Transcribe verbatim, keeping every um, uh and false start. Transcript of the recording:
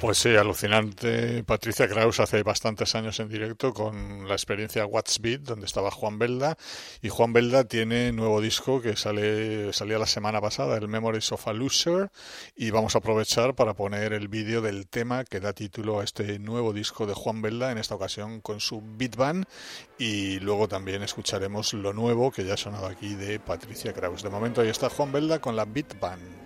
Pues sí, alucinante. Patricia Kraus hace bastantes años en directo con la experiencia What's Beat, donde estaba Juan Belda. Y Juan Belda tiene nuevo disco que sale salía la semana pasada, el Memories of a Loser. Y vamos a aprovechar para poner el vídeo del tema que da título a este nuevo disco de Juan Belda, en esta ocasión con su Beat Band. Y luego también escucharemos lo nuevo que ya ha sonado aquí de Patricia Kraus. De momento ahí está Juan Belda con la Beat Band.